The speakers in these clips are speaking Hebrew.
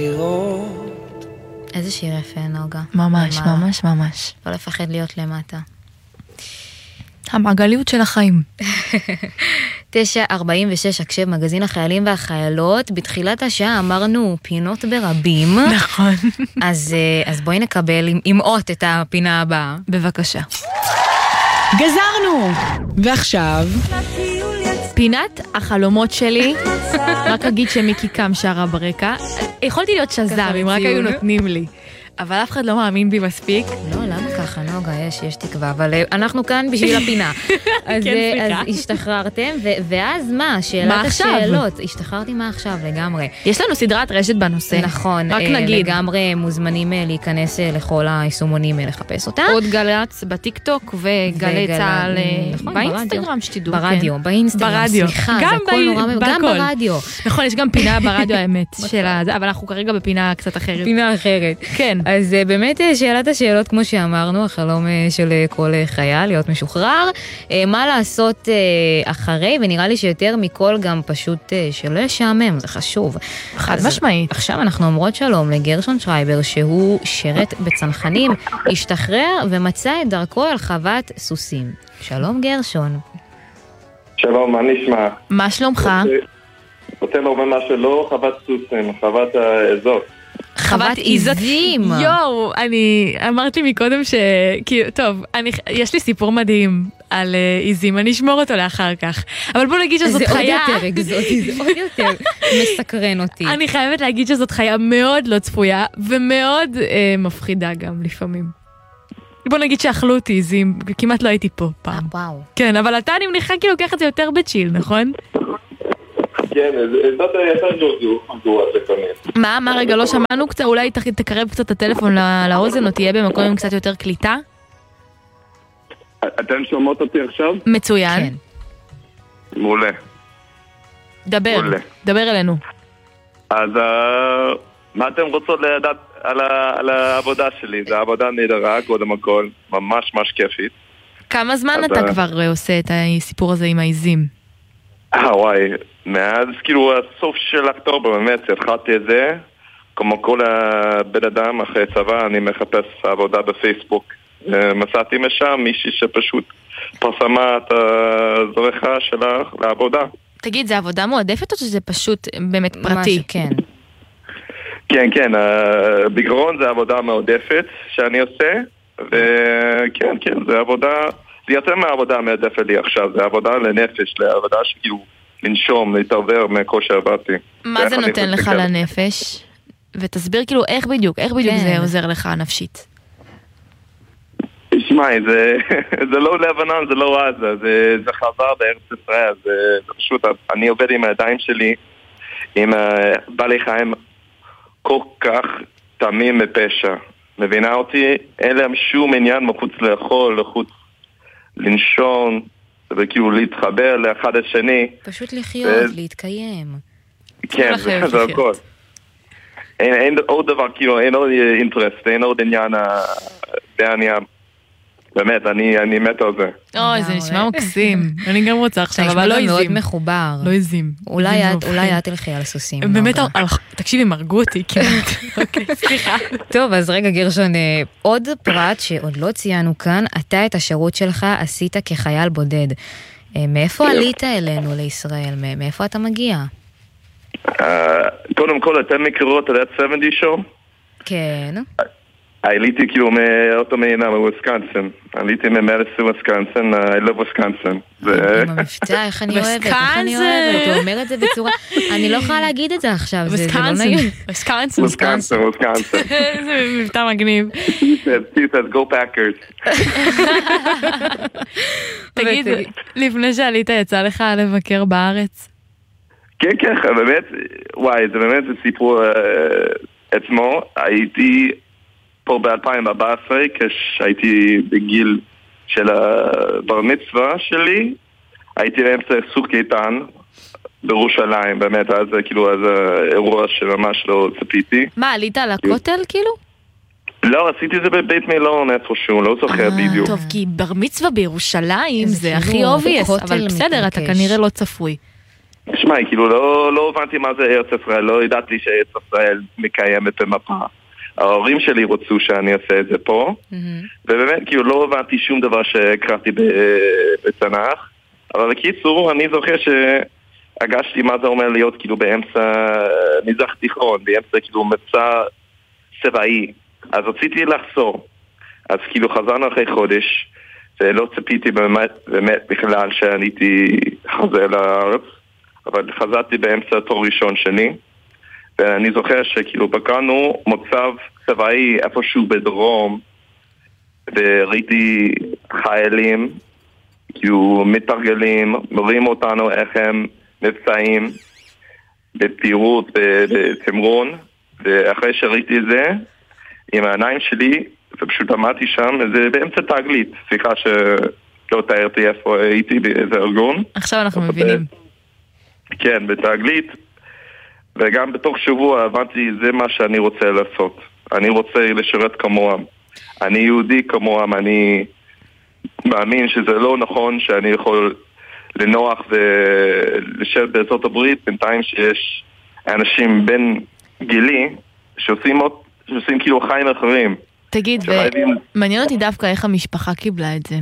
איזה שיר יפה, נוגה. ממש, ממש, ממש. לא לפחד להיות למטה. המעגליות של החיים. 9:46 הקשב, מגזין החיילים והחיילות. בתחילת השעה אמרנו פינות ברבים. נכון. אז בואי נקבל עם אות את הפינה הבאה. בבקשה. גזרנו! ועכשיו... פינת החלומות שלי. רק אגיד שמיקי קם שרה ברקע. יכולתי להיות שזם אם רק היו נותנים לי. אבל אף אחד לא מאמין בי מספיק. לא, למה ככה, נוגה? יש תקווה, אבל אנחנו כאן בשביל הפינה. אז השתחררתם, ואז מה? שאלת השאלות. השתחררתי מה עכשיו לגמרי. יש לנו סדרת רשת בנושא. נכון. רק נגיד. לגמרי מוזמנים להיכנס לכל היישומונים לחפש אותה. עוד גלץ בטיקטוק וגלי צהל באינסטגרם שתדעו. ברדיו, באינסטגרם, סליחה. גם ברדיו. נכון, יש גם פינה ברדיו האמת של זה, אבל אנחנו כרגע בפינה קצת אחרת. פינה אחרת. כן. אז באמת שאלת השאלות, כמו שאמרנו, החלום של כל חייל, להיות משוחרר, מה לעשות אחרי, ונראה לי שיותר מכל גם פשוט שלא ישעמם, זה חשוב. חד משמעית. עכשיו אנחנו אומרות שלום לגרשון שרייבר, שהוא שרת בצנחנים, השתחרר ומצא את דרכו על חוות סוסים. שלום גרשון. שלום, מה נשמע? מה שלומך? רוצה לומר מה שלא, חוות סוסים, חוות האזור. חוות עיזים. יואו, אני אמרתי מקודם טוב, יש לי סיפור מדהים על עיזים, אני אשמור אותו לאחר כך. אבל בוא נגיד שזאת חיה... זה עוד יותר אקזוטי, זה עוד יותר מסקרן אותי. אני חייבת להגיד שזאת חיה מאוד לא צפויה, ומאוד מפחידה גם לפעמים. בוא נגיד שאכלו אותי עיזים, כמעט לא הייתי פה פעם. וואו. כן, אבל אתה אני מניחה כאילו לוקח את זה יותר בצ'יל, נכון? כן, זאת יותר גורדו לפעמים. מה, רגע, לא שמענו קצת? אולי תקרב קצת את הטלפון לאוזן, או תהיה במקום עם קצת יותר קליטה? אתם שומעות אותי עכשיו? מצוין. כן. מעולה. דבר אלינו. אז מה אתם רוצות לדעת על העבודה שלי? זה עבודה נהדרה, קודם הכל, ממש כיפית. כמה זמן אתה כבר עושה את הסיפור הזה עם העיזים? וואי, מאז כאילו הסוף של אוקטובר באמת התחלתי את זה, כמו כל הבן אדם אחרי צבא אני מחפש עבודה בפייסבוק, מצאתי משם מישהי שפשוט פרסמה את הזרחה שלה לעבודה. תגיד, זה עבודה מועדפת או שזה פשוט באמת פרטי? כן. כן, בגרון זה עבודה מועדפת שאני עושה, וכן, זה עבודה, זה יותר מהעבודה המועדפת לי עכשיו, זה עבודה לנפש, לעבודה שכאילו לנשום, להתעבר מהכושר הבאתי. מה זה נותן לך לנפש? ותסביר כאילו איך בדיוק זה עוזר לך נפשית. תשמעי, זה לא לבנון, זה לא עזה, זה חזר בארץ ישראל, זה פשוט, אני עובד עם הידיים שלי, עם בעלי חיים כל כך תמים מפשע. מבינה אותי? אין להם שום עניין מחוץ לאכול, לחוץ לנשום, וכאילו להתחבר לאחד השני. פשוט לחיות, להתקיים. כן, זה הכל. אין עוד דבר, כאילו, אין עוד אינטרסט, אין עוד עניין בעניין. באמת, אני מת על זה. אוי, זה נשמע מקסים. אני גם רוצה עכשיו, אבל לא עיזים. מאוד מחובר. לא עיזים. אולי את תלכי על הסוסים. באמת, תקשיבי, מרגו אותי כמעט. אוקיי, סליחה. טוב, אז רגע גרשון, עוד פרט שעוד לא ציינו כאן, אתה את השירות שלך עשית כחייל בודד. מאיפה עלית אלינו לישראל? מאיפה אתה מגיע? קודם כל, אתם מכירות על ה-70 show? כן. עליתי כאילו מאותו מדינה, מוויסקנסין. עליתי ממדיסון, וויסקנסין, I love וויסקנסין. עם המבטא, איך אני אוהבת, אתה אומר את זה בצורה, אני לא יכולה להגיד את זה עכשיו, זה לא נעים. וויסקנסין. זה מבטא מגניב. He says, go Packers. תגיד, לפני שעלית יצא לך לבקר בארץ? כן, באמת, וואי, זה באמת סיפור עצמו. הייתי פה ב-2014, כשהייתי בגיל של הבר מצווה שלי, הייתי באמצע סוג איתן בירושלים, באמת, אז כאילו, אז אירוע שממש לא צפיתי. מה, עלית על הכותל כאילו? לא, עשיתי את זה בבית מילון איפשהו, לא זוכר בדיוק. טוב, כי בר מצווה בירושלים זה הכי obvious, אבל בסדר, אתה כנראה לא צפוי. שמע, כאילו לא הבנתי מה זה ארץ ישראל, לא ידעתי שארץ ישראל מקיימת במפה. ההורים שלי רצו שאני אעשה את זה פה, ובאמת כאילו לא הבנתי שום דבר שקראתי בתנ"ך, אבל בקיצור אני זוכר שהגשתי מה זה אומר להיות כאילו באמצע מזרח תיכון, באמצע כאילו מבצע צבאי, אז רציתי לחזור, אז כאילו חזרנו אחרי חודש, ולא ציפיתי באמת בכלל שאני הייתי חזר לארץ, אבל חזרתי באמצע התור ראשון שני, ואני זוכר שכאילו בקרנו מוצב צבאי איפשהו בדרום, וראיתי חיילים כאילו מתרגלים, מראים אותנו איך הם מבצעים בפירוט, בתמרון, ואחרי שראיתי את זה עם העיניים שלי, ופשוט עמדתי שם, זה באמצע תגלית, סליחה שלא תארתי איפה הייתי, באיזה ארגון. עכשיו אנחנו מבינים. כן, בתגלית, וגם בתוך שבוע הבנתי, זה מה שאני רוצה לעשות. אני רוצה לשרת כמוהם. אני יהודי כמוהם, אני מאמין שזה לא נכון שאני יכול לנוח ולשבת בארצות הברית, בינתיים שיש אנשים בין גילי שעושים כאילו חיים אחרים. תגיד, מעניין אותי דווקא איך המשפחה קיבלה את זה.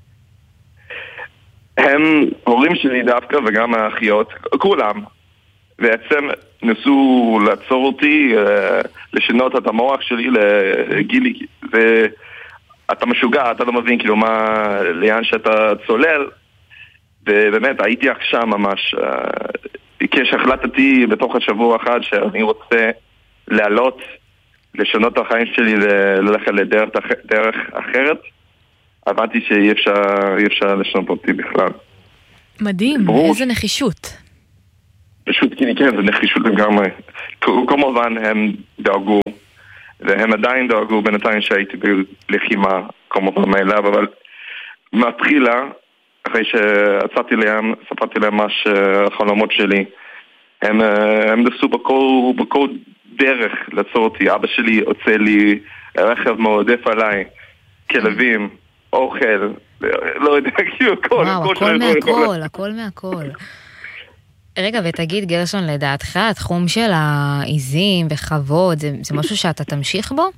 הם, הורים שלי דווקא וגם האחיות, כולם, בעצם נסו לעצור אותי, לשנות את המוח שלי לגילי, ואתה משוגע, אתה לא מבין כאילו מה, לאן שאתה צולל, ובאמת הייתי עכשיו ממש, כשהחלטתי בתוך השבוע אחד שאני רוצה לעלות, לשנות את החיים שלי, ללכת לדרך אחרת, הבנתי שאי אפשר לשנות אותי בכלל. מדהים, איזה נחישות. פשוט כן, זה נחישות לגמרי. כמובן הם דאגו, והם עדיין דאגו בינתיים שהייתי בלחימה, כמובן מאליו, אבל מהתחילה, אחרי שעצרתי להם, ספרתי להם מה שהחלומות שלי, הם נסו בכל דרך לעצור אותי. אבא שלי הוצא לי רכב מעודף עליי, כלבים, אוכל, לא יודע, כאילו, הכל מהכל. רגע, ותגיד גרשון, לדעתך, התחום של העיזים וחוות, זה משהו שאתה תמשיך בו?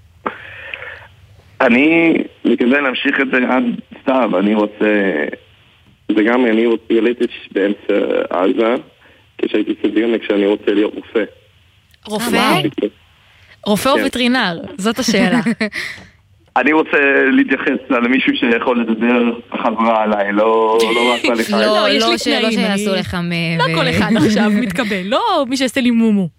אני מתכוון להמשיך את זה עד סתיו, אני רוצה, זה גם אני ילדתי באמצע עזה, כשהייתי סביון, כשאני רוצה להיות רופא. רופא? רופא או וטרינר? זאת השאלה. אני רוצה להתייחס למישהו שיכול לדבר חזרה עליי, לא רק לך. לא שיעשו לך לא כל אחד עכשיו מתקבל, לא מי שיעשה לי מומו.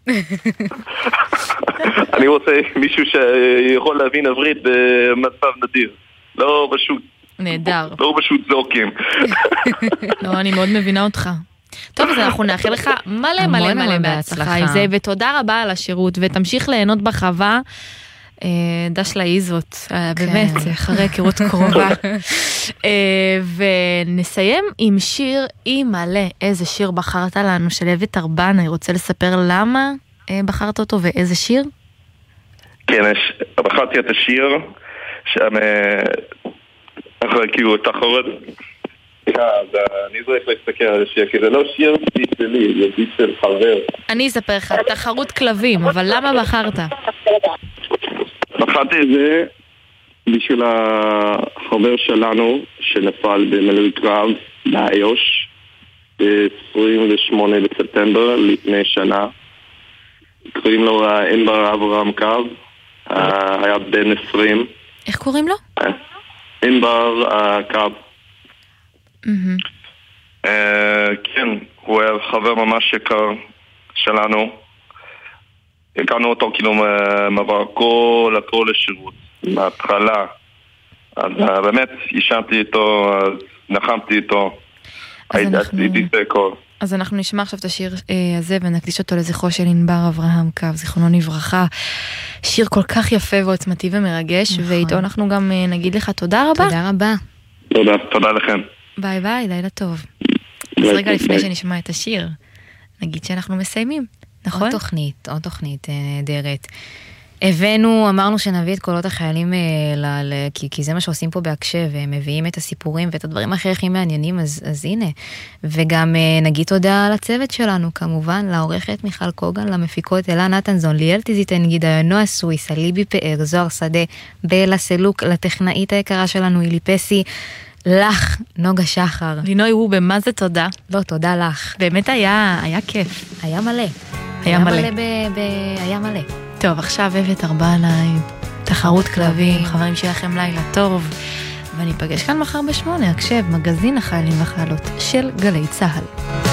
אני רוצה מישהו שיכול להבין עברית במצב נדיר. לא פשוט... נהדר. לא פשוט זוקים. לא, אני מאוד מבינה אותך. טוב, אז אנחנו נאחל לך מלא בהצלחה עם זה, ותודה רבה על השירות, ותמשיך ליהנות בחווה. דש לאיזות, באמת, אחרי היכרות קרובה. ונסיים עם שיר מלא. איזה שיר בחרת לנו של אבי תרבן? אני רוצה לספר למה בחרת אותו ואיזה שיר? כן, בחרתי את השיר שם אחרי כאילו תחרות. אני צריך להסתכל על השיר, כי זה לא שיר שלי, זה שיר של חבר. אני אספר לך, תחרות כלבים, אבל למה בחרת? בחרתי את זה בשביל החבר שלנו שנפל במילוי קרב באיו"ש ב-28 בספטמבר לפני שנה. קוראים לו אנבר אברהם קרב, היה בן 20. איך קוראים לו? אנבר קרב. כן, הוא היה חבר ממש יקר שלנו. הכרנו אותו כאילו מעבר הכל לשירות, מההתחלה. אז באמת, ישנתי איתו, נחמתי איתו. אז אנחנו נשמע עכשיו את השיר הזה ונקדיש אותו לזכרו של ענבר אברהם קו, זיכרונו לברכה. שיר כל כך יפה ועוצמתי ומרגש, ואיתו אנחנו גם נגיד לך תודה רבה. תודה רבה. תודה לכם. ביי ביי, לילה טוב. אז רגע לפני שנשמע את השיר, נגיד שאנחנו מסיימים. נכון? עוד תוכנית נהדרת. אמרנו שנביא את קולות החיילים, כי זה מה שעושים פה בהקשב, הם מביאים את הסיפורים ואת הדברים הכי מעניינים, אז הנה. וגם נגיד תודה לצוות שלנו, כמובן, לעורכת מיכל קוגן, למפיקות אלה נתנזון, ליאל תזיתן גידה, נועה סוויס, ליבי פאר, זוהר שדה, בלה סלוק, לטכנאית היקרה שלנו, אילי פסי, לך, נוגה שחר. לינוי הוא במה זה תודה? לא, תודה לך. באמת היה כיף. היה מלא. היה מלא. היה מלא. טוב, עכשיו אבית ארבע עיניים, תחרות כלבים, חברים שלכם לילה טוב, ואני אפגש כאן מחר ב8, הקשב, מגזין החיילים והחיילות של גלי צהל.